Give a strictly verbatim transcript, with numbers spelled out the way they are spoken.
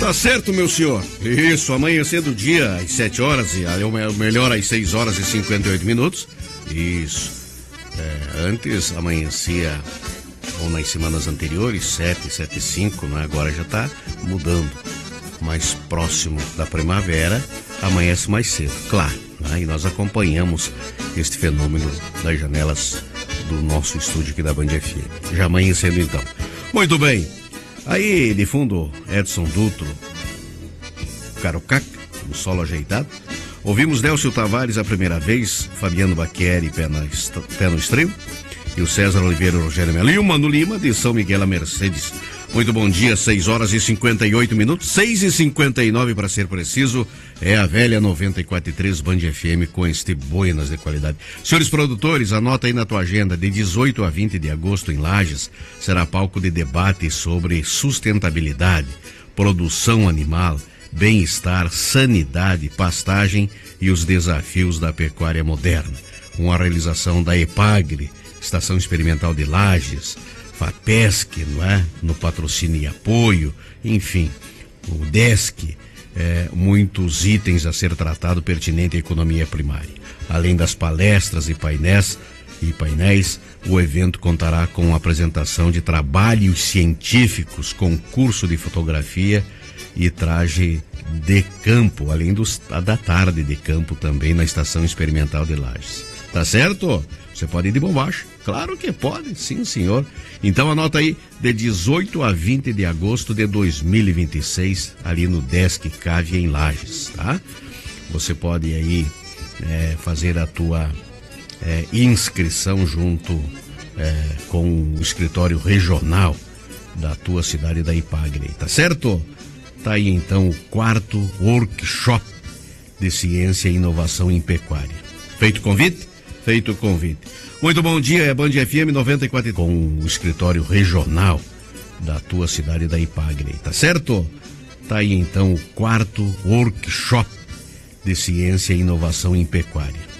Tá certo, meu senhor. Isso, amanhecendo o dia às sete horas, e o melhor às seis horas e cinquenta e oito minutos. Isso. É, antes amanhecia, ou nas semanas anteriores, sete, sete e cinco, né? Agora já tá mudando. Mais próximo da primavera, amanhece mais cedo, claro. Né? E nós acompanhamos este fenômeno das janelas do nosso estúdio aqui da Band F M. Já amanhecendo então. Muito bem. Aí, de fundo, Edson Dutra, Carocac, no solo ajeitado. Ouvimos Nélcio Tavares a primeira vez, Fabiano Baqueri, pé, na, pé no estribo, e o César Oliveira, Rogério Melo, e o Mano Lima, de São Miguel a Mercedes. Muito bom dia, seis horas e cinquenta e oito minutos, seis e cinquenta e nove para ser preciso, é a velha noventa e quatro e três Band F M com este buenas de qualidade. Senhores produtores, anota aí na tua agenda, de dezoito a vinte de agosto em Lages, será palco de debate sobre sustentabilidade, produção animal, bem-estar, sanidade, pastagem e os desafios da pecuária moderna. Uma realização da EPAGRE, Estação Experimental de Lages, FAPESC, não é? No patrocínio e apoio, enfim, o DESC, é, muitos itens a ser tratado pertinente à economia primária. Além das palestras e painéis, e painéis, o evento contará com a apresentação de trabalhos científicos, concurso de fotografia e traje de campo, além dos, da tarde de campo também na Estação Experimental de Lages. Tá certo? Você pode ir de bombacha. Claro que pode, sim senhor. Então anota aí, de dezoito a vinte de agosto de dois mil e vinte e seis, ali no Desk Cave em Lages, tá? Você pode aí é, fazer a tua é, inscrição junto é, com o escritório regional da tua cidade da Ipagre, tá certo? Tá aí então o quarto workshop de ciência e inovação em pecuária. Feito o convite? Feito o convite. Muito bom dia, é Band F M noventa e quatro com o escritório regional da tua cidade da Ipagre, tá certo? Tá aí então o quarto workshop de ciência e inovação em pecuária.